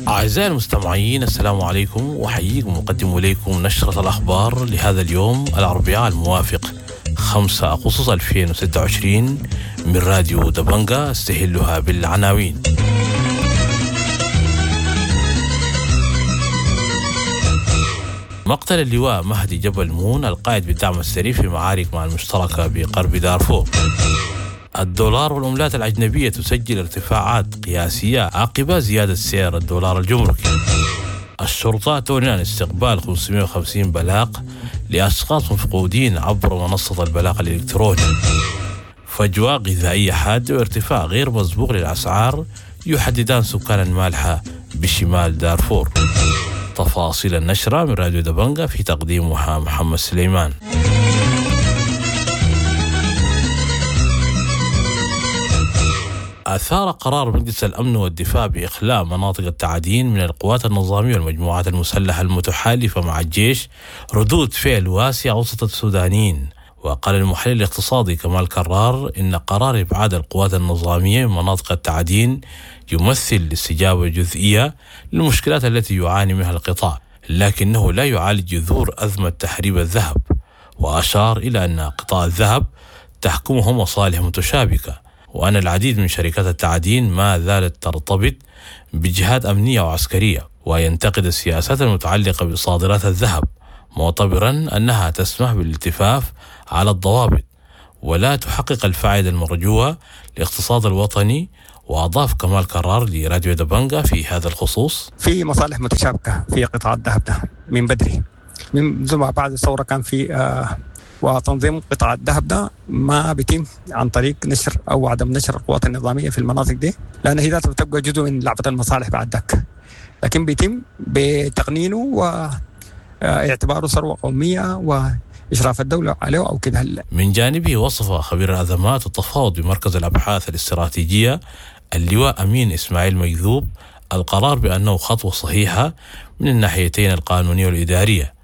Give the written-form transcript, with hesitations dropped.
أعزائي المستمعين، السلام عليكم، وحييكم وأقدم إليكم نشرة الأخبار لهذا اليوم الأربعاء الموافق 5 أغسطس 2026 من راديو دبنجة، استهلها بالعناوين. مقتل اللواء مهدي جبل مون القائد بالدعم السري في معارك مع المشتركة بغرب دارفور. الدولار والعملات الأجنبية تسجل ارتفاعات قياسية عقب زيادة سعر الدولار الجمركي. الشرطة تعلن عن استقبال 550 بلاغ لأشخاص مفقودين عبر منصة البلاغ الإلكتروني. فجوة غذائية حادة وارتفاع غير مسبوق للأسعار يحددان سكان المالحة بشمال دارفور. تفاصيل النشرة من راديو دبنجة، في تقديمها محمد سليمان. أثار قرار مجلس الأمن والدفاع بإخلاء مناطق التعدين من القوات النظامية والمجموعات المسلحة المتحالفة مع الجيش ردود فعل واسعة وسط السودانيين. وقال المحلل الاقتصادي كمال كرار إن قرار إبعاد القوات النظامية من مناطق التعدين يمثل استجابة جزئية للمشكلات التي يعاني منها القطاع، لكنه لا يعالج جذور أزمة تحريب الذهب. وأشار إلى أن قطاع الذهب تحكمه مصالح متشابكة، وأن العديد من شركات التعدين ما زالت ترتبط بجهات أمنية وعسكرية، وينتقد السياسات المتعلقة بصادرات الذهب، معتبرا أنها تسمح بالالتفاف على الضوابط ولا تحقق الفائدة المرجوة للاقتصاد الوطني. وأضاف كمال كرار لراديو دبنجة في هذا الخصوص: في مصالح متشابكة في قطاع الذهب ده من بدري، منذ ما بعد الثورة كان في وتنظيم قطاع الذهب ده ما بيتم عن طريق نشر أو عدم نشر القوات النظامية في المناطق دي، لأن هي ذاتها بتبقى جزء من لعبة المصالح بعد ذاك، لكن بيتم بتقنينه واعتباره ثروة قومية وإشراف الدولة عليه أو كده. من جانبه وصف خبير الأزمات والتفاوض بمركز الأبحاث الاستراتيجية اللواء أمين إسماعيل مجذوب القرار بأنه خطوة صحيحة من الناحيتين القانونية والإدارية،